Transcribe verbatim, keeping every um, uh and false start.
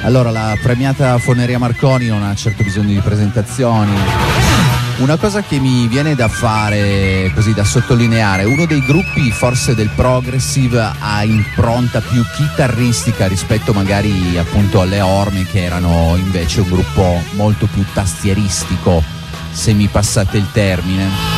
Allora, la premiata Forneria Marconi non ha certo bisogno di presentazioni. Una cosa che mi viene da fare, così da sottolineare, uno dei gruppi forse del progressive ha impronta più chitarristica rispetto magari appunto alle Orme, che erano invece un gruppo molto più tastieristico, se mi passate il termine.